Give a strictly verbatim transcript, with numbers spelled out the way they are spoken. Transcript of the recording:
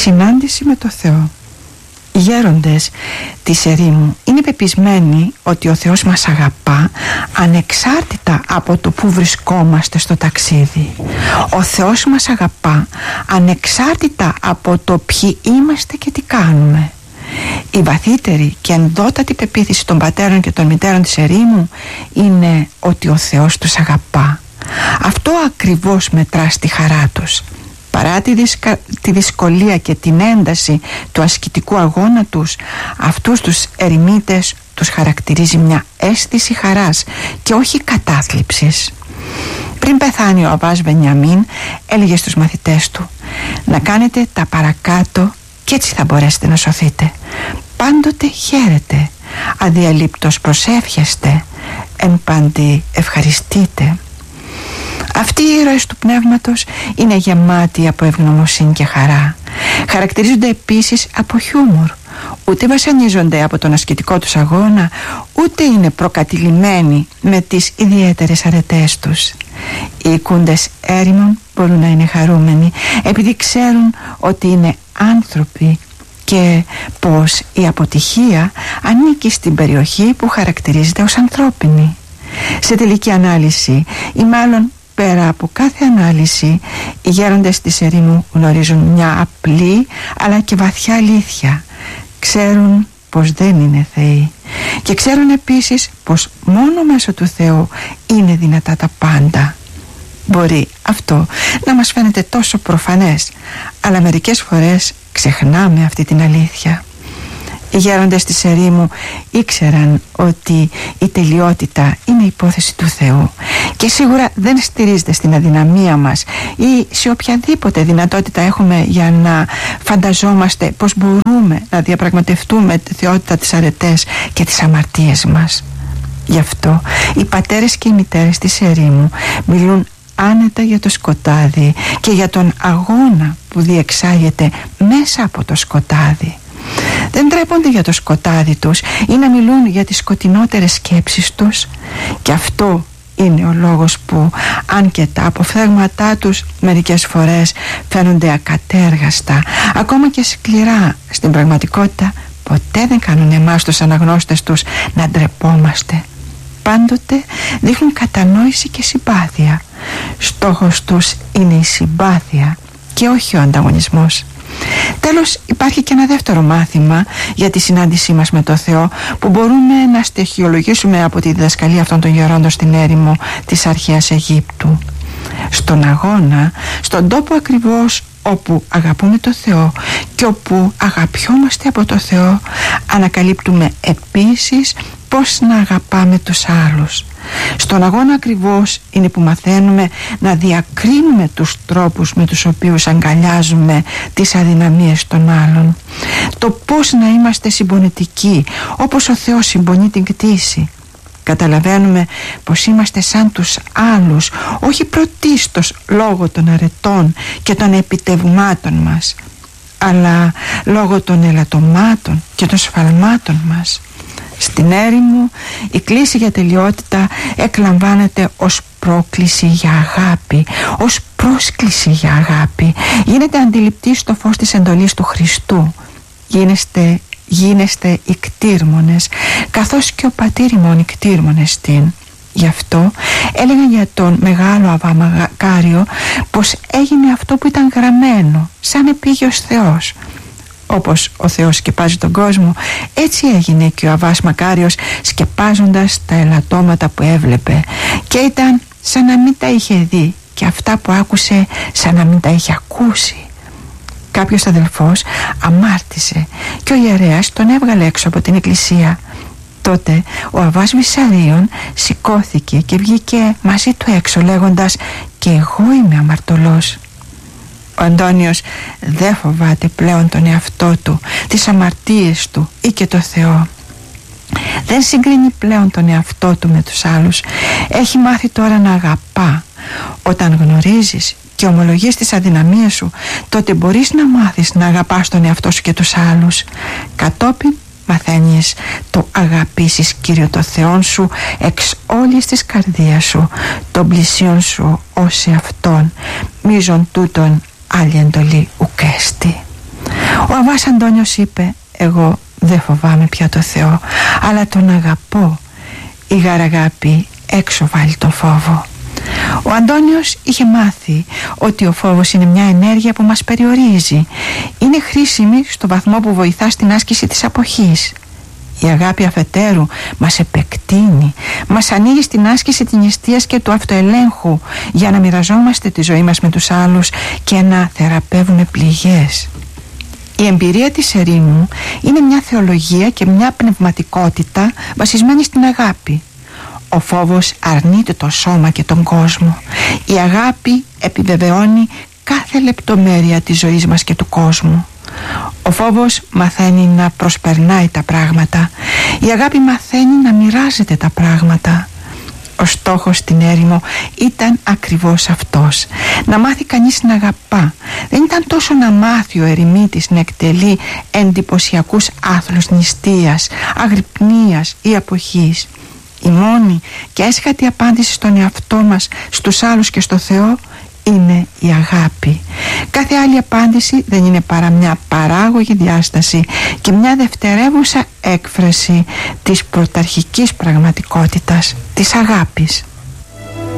Συνάντηση με το Θεό. Οι γέροντες της ερήμου είναι πεπισμένοι ότι ο Θεός μας αγαπά ανεξάρτητα από το που βρισκόμαστε στο ταξίδι. Ο Θεός μας αγαπά ανεξάρτητα από το ποιοι είμαστε και τι κάνουμε. Η βαθύτερη και ενδότατη πεποίθηση των πατέρων και των μητέρων της ερήμου είναι ότι ο Θεός τους αγαπά. Αυτό ακριβώς μετρά στη χαρά τους. Παρά τη, δυσκα... τη δυσκολία και την ένταση του ασκητικού αγώνα τους, αυτούς τους ερημίτες τους χαρακτηρίζει μια αίσθηση χαράς και όχι κατάθλιψης. Πριν πεθάνει ο Αββάς Βενιαμίν, έλεγε στους μαθητές του: να κάνετε τα παρακάτω και έτσι θα μπορέσετε να σωθείτε. Πάντοτε χαίρετε, αδιαλείπτως προσεύχεστε, εν πάντη ευχαριστείτε. Αυτοί οι ήρωες του πνεύματος είναι γεμάτοι από ευγνωμοσύνη και χαρά. Χαρακτηρίζονται επίσης από χιούμορ. Ούτε βασανίζονται από τον ασκητικό τους αγώνα, ούτε είναι προκατηλημένοι με τις ιδιαίτερες αρετές τους. Οι οικούντες έρημων μπορούν να είναι χαρούμενοι επειδή ξέρουν ότι είναι άνθρωποι και πως η αποτυχία ανήκει στην περιοχή που χαρακτηρίζεται ως ανθρώπινη. Σε τελική ανάλυση, ή μάλλον πέρα από κάθε ανάλυση, οι γέροντες της ερήμου γνωρίζουν μια απλή αλλά και βαθιά αλήθεια. Ξέρουν πως δεν είναι θεοί και ξέρουν επίσης πως μόνο μέσω του Θεού είναι δυνατά τα πάντα. Μπορεί αυτό να μας φαίνεται τόσο προφανές, αλλά μερικές φορές ξεχνάμε αυτή την αλήθεια. Οι γέροντες της ερήμου ήξεραν ότι η τελειότητα είναι υπόθεση του Θεού και σίγουρα δεν στηρίζεται στην αδυναμία μας ή σε οποιαδήποτε δυνατότητα έχουμε για να φανταζόμαστε πως μπορούμε να διαπραγματευτούμε τη θεότητα, τις αρετές και τις αμαρτίες μας. Γι' αυτό οι πατέρες και οι μητέρες της ερήμου μιλούν άνετα για το σκοτάδι και για τον αγώνα που διεξάγεται μέσα από το σκοτάδι. Δεν τρέπονται για το σκοτάδι τους ή να μιλούν για τις σκοτεινότερες σκέψεις τους, και αυτό είναι ο λόγος που, αν και τα αποφθέγματά τους μερικές φορές φαίνονται ακατέργαστα, ακόμα και σκληρά, στην πραγματικότητα ποτέ δεν κάνουν εμάς τους αναγνώστες τους να ντρεπόμαστε. Πάντοτε δείχνουν κατανόηση και συμπάθεια. Στόχος τους είναι η συμπάθεια και όχι ο ανταγωνισμός. Τέλος, υπάρχει και ένα δεύτερο μάθημα για τη συνάντησή μας με το Θεό που μπορούμε να στοιχειολογήσουμε από τη διδασκαλία αυτών των γερόντων στην έρημο της αρχαίας Αιγύπτου. Στον αγώνα, στον τόπο ακριβώς όπου αγαπούμε το Θεό και όπου αγαπιόμαστε από το Θεό, ανακαλύπτουμε επίσης πώς να αγαπάμε τους άλλους. Στον αγώνα ακριβώς είναι που μαθαίνουμε να διακρίνουμε τους τρόπους με τους οποίους αγκαλιάζουμε τις αδυναμίες των άλλων. Το πώς να είμαστε συμπονητικοί όπως ο Θεός συμπονεί την κτήση. Καταλαβαίνουμε πως είμαστε σαν τους άλλους, όχι πρωτίστως λόγω των αρετών και των επιτευγμάτων μας, αλλά λόγω των ελαττωμάτων και των σφαλμάτων μας. Στην έρημο η κλήση για τελειότητα εκλαμβάνεται ως πρόκληση για αγάπη, ως πρόσκληση για αγάπη. Γίνεται αντιληπτή στο φως της εντολής του Χριστού. Γίνεστε, γίνεστε ικτήρμονες, καθώς και ο πατήρ ημών ικτήρμονες την. Γι' αυτό έλεγαν για τον μεγάλο Αββά Μακάριο πως έγινε αυτό που ήταν γραμμένο, σαν επίγειος Θεός. Όπως ο Θεός σκεπάζει τον κόσμο, έτσι έγινε και ο Αββάς Μακάριος, σκεπάζοντας τα ελαττώματα που έβλεπε, και ήταν σαν να μην τα είχε δει και αυτά που άκουσε σαν να μην τα είχε ακούσει. Κάποιος αδελφός αμάρτησε και ο ιερέας τον έβγαλε έξω από την εκκλησία. Τότε ο Αββάς Βυσσαρίων σηκώθηκε και βγήκε μαζί του έξω λέγοντας: «Και εγώ είμαι αμαρτωλός». Ο Αντώνιος δεν φοβάται πλέον τον εαυτό του, τις αμαρτίες του ή και το Θεό. Δεν συγκρίνει πλέον τον εαυτό του με τους άλλους. Έχει μάθει τώρα να αγαπά. Όταν γνωρίζεις και ομολογείς τις αδυναμίες σου, τότε μπορείς να μάθεις να αγαπάς τον εαυτό σου και τους άλλους. Κατόπιν μαθαίνεις το αγαπήσεις Κύριο το Θεόν σου εξ όλης της καρδίας σου, τον πλησίον σου ως εαυτόν, μείζον τούτον άλλη εντολή ουκέστη. Ο Αββάς Αντώνιος είπε: εγώ δεν φοβάμαι πια το Θεό, αλλά τον αγαπώ. Η γαραγάπη έξω βάλει τον φόβο. Ο Αντώνιος είχε μάθει ότι ο φόβος είναι μια ενέργεια που μας περιορίζει. Είναι χρήσιμη στο βαθμό που βοηθά στην άσκηση της αποχής. Η αγάπη αφετέρου μας επεκτείνει, μας ανοίγει στην άσκηση της νηστείας και του αυτοελέγχου, για να μοιραζόμαστε τη ζωή μας με τους άλλους και να θεραπεύουμε πληγές. Η εμπειρία της ερήμου είναι μια θεολογία και μια πνευματικότητα βασισμένη στην αγάπη. Ο φόβος αρνείται το σώμα και τον κόσμο. Η αγάπη επιβεβαιώνει κάθε λεπτομέρεια της ζωής μας και του κόσμου. Ο φόβος μαθαίνει να προσπερνάει τα πράγματα. Η αγάπη μαθαίνει να μοιράζεται τα πράγματα. Ο στόχος στην έρημο ήταν ακριβώς αυτός: να μάθει κανείς να αγαπά. Δεν ήταν τόσο να μάθει ο ερημίτης να εκτελεί εντυπωσιακούς άθλους νηστείας, αγρυπνίας ή αποχής. Η μόνη και έσχατη απάντηση στον εαυτό μας, στους άλλους και στο Θεό είναι η αγάπη. Κάθε άλλη απάντηση δεν είναι παρά μια παράγωγη διάσταση και μια δευτερεύουσα έκφραση της πρωταρχικής πραγματικότητας, της αγάπης.